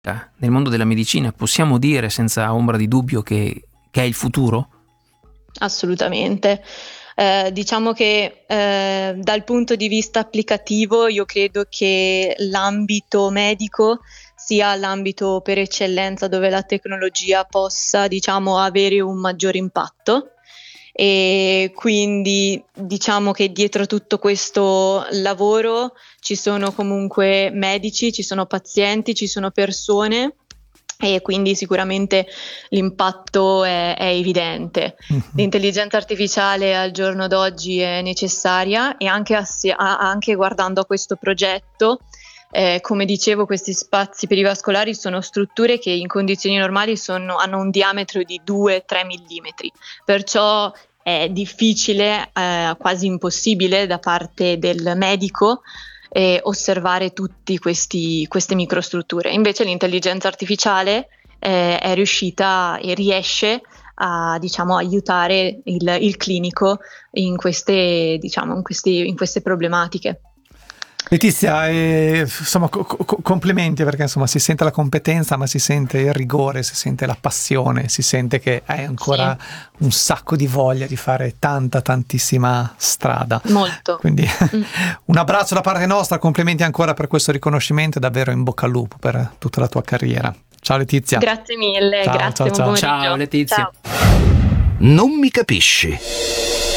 nel mondo della medicina, possiamo dire senza ombra di dubbio che è il futuro? Assolutamente. Diciamo che dal punto di vista applicativo io credo che l'ambito medico sia l'ambito per eccellenza dove la tecnologia possa, diciamo, avere un maggior impatto, e quindi diciamo che dietro tutto questo lavoro ci sono comunque medici, ci sono pazienti, ci sono persone, e quindi sicuramente l'impatto è evidente. L'intelligenza artificiale al giorno d'oggi è necessaria, e anche guardando a questo progetto, come dicevo, questi spazi perivascolari sono strutture che in condizioni normali hanno un diametro di 2-3 millimetri, perciò è difficile, quasi impossibile da parte del medico osservare tutte queste microstrutture. Invece l'intelligenza artificiale è riuscita e riesce a, diciamo, aiutare il clinico in queste problematiche. Letizia, insomma, complimenti, perché insomma si sente la competenza, ma si sente il rigore, si sente la passione, si sente che hai ancora un sacco di voglia di fare tantissima strada. Molto. Quindi un abbraccio da parte nostra, complimenti ancora per questo riconoscimento, e davvero in bocca al lupo per tutta la tua carriera. Ciao Letizia. Grazie mille, ciao, grazie. Ciao. Ciao Letizia. Ciao. Non mi capisci.